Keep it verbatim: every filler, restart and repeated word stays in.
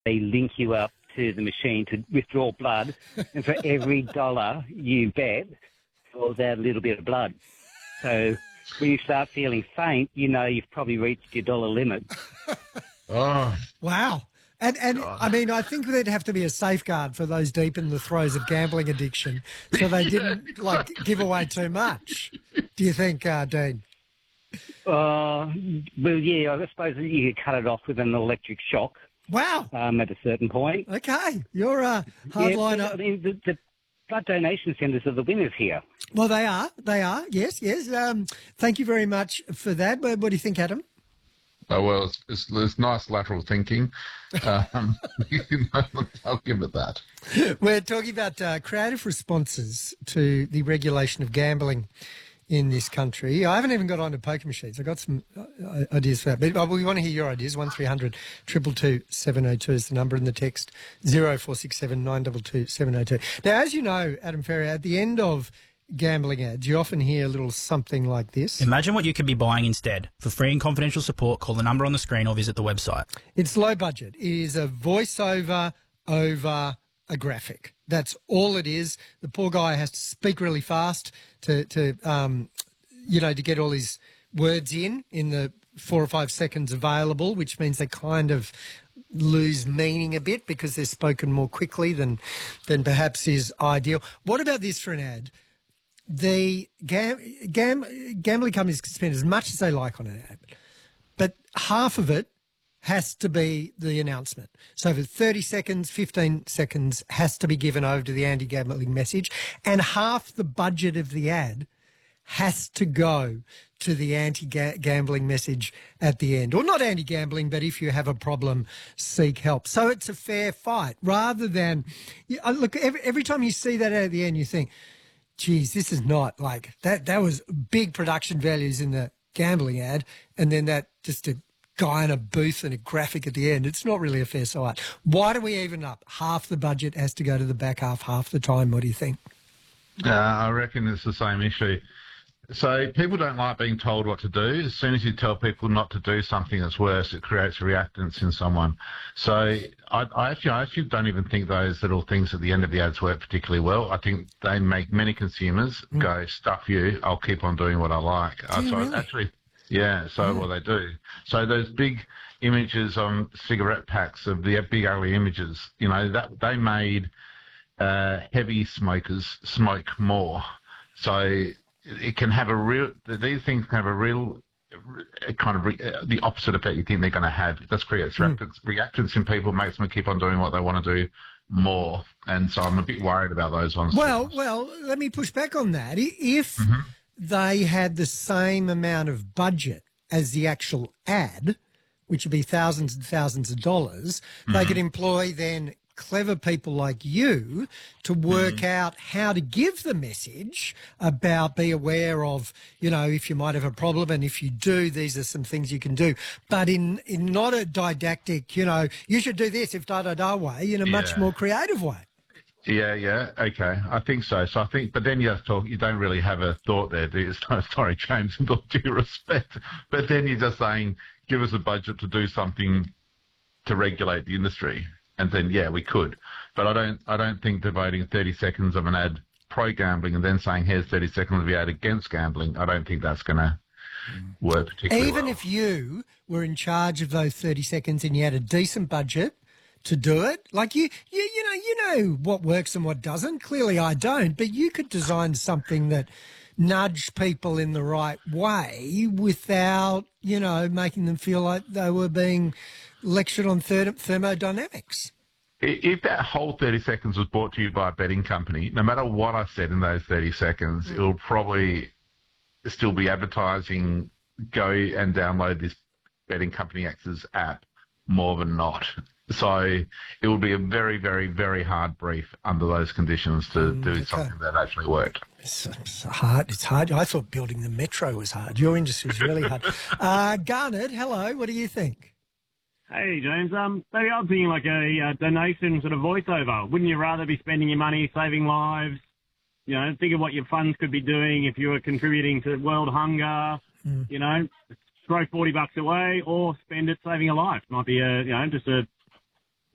they link you up to the machine to withdraw blood, and for every dollar you bet, draws out a little bit of blood. So when you start feeling faint, you know you've probably reached your dollar limit. Oh, wow. And, and I mean, I think there'd have to be a safeguard for those deep in the throes of gambling addiction so they didn't, like, give away too much. Do you think, uh, Dean? Uh, well, yeah, I suppose you could cut it off with an electric shock. Wow. Um, at a certain point. Okay. You're a hardliner. Yeah, I mean, the, the blood donation centres are the winners here. Well, they are. They are. Yes, yes. Um, thank you very much for that. What, what do you think, Adam? oh well, it's, it's, it's nice lateral thinking. Um, I'll give it that. We're talking about uh, creative responses to the regulation of gambling in this country. I haven't even got on to poker machines. I've got some uh, ideas for that. But uh, we want to hear your ideas. one three hundred two two two seven oh two is the number, in the text zero four six seven nine two two seven oh two. Now, as you know, Adam Ferrier, at the end of gambling ads, you often hear a little something like this. Imagine what you could be buying instead. For free and confidential support, call the number on the screen or visit the website. It's low budget. It is a voiceover over a graphic. That's all it is. The poor guy has to speak really fast to, to um, you know, to get all his words in, in the four or five seconds available, which means they kind of lose meaning a bit because they're spoken more quickly than, than perhaps is ideal. What about this for an ad? The gam, gam, gambling companies can spend as much as they like on an ad, but half of it has to be the announcement. So for thirty seconds, fifteen seconds has to be given over to the anti-gambling message, and half the budget of the ad has to go to the anti-gambling message at the end. Or not anti-gambling, but if you have a problem, seek help. So it's a fair fight rather than, look, every, every time you see that at the end, you think, geez, this is not like that. That was big production values in the gambling ad, and then that just a guy in a booth and a graphic at the end. It's not really a fair fight. Why do we even up? Half the budget has to go to the back half, half the time. What do you think? Uh, I reckon it's the same issue. So people don't like being told what to do. As soon as you tell people not to do something that's worse, it creates reactance in someone. So I, I, actually, I actually don't even think those little things at the end of the ads work particularly well. I think they make many consumers mm. go, stuff you, I'll keep on doing what I like. Do you so really? Actually, yeah, so yeah. Well, they do. So those big images on cigarette packs of the big ugly images, you know, that they made uh, heavy smokers smoke more. So it can have a real, these things can have a real kind of re, the opposite effect you think they're going to have. It just creates mm. reactance, reactance in people, makes them keep on doing what they want to do more. And so I'm a bit worried about those ones. Well, well, let me push back on that. If mm-hmm. they had the same amount of budget as the actual ad, which would be thousands and thousands of dollars, mm-hmm. they could employ then clever people like you to work mm. out how to give the message about be aware of, you know, if you might have a problem, and if you do, these are some things you can do. But in, in not a didactic, you know, you should do this if da-da-da way, in a yeah. much more creative way. Yeah, yeah, okay, I think so. So I think, but then you have to talk, you don't really have a thought there, do you? Sorry, James, with all due respect. But then you're just saying, give us a budget to do something to regulate the industry. And then, yeah, we could. But I don't I don't think devoting thirty seconds of an ad pro-gambling and then saying, here's thirty seconds of the ad against gambling, I don't think that's going to work particularly Even well. if you were in charge of those thirty seconds and you had a decent budget to do it, like you, you, you know, you know what works and what doesn't. Clearly I don't, but you could design something that nudged people in the right way without, you know, making them feel like they were being lectured on therm- thermodynamics. If that whole thirty seconds was brought to you by a betting company, no matter what I said in those thirty seconds, mm. it'll probably still be advertising, go and download this betting company X's app more than not. So it would be a very, very, very hard brief under those conditions to mm, do okay. something that actually worked. It's, it's hard. It's hard. I thought building the metro was hard. Your industry is really hard. Uh, Garnet, hello. What do you think? Hey, James. Um, maybe I'm thinking like a uh, donation sort of voiceover. Wouldn't you rather be spending your money saving lives? You know, think of what your funds could be doing if you were contributing to world hunger. Mm. You know, throw forty bucks away or spend it saving a life. Might be a, you know, just a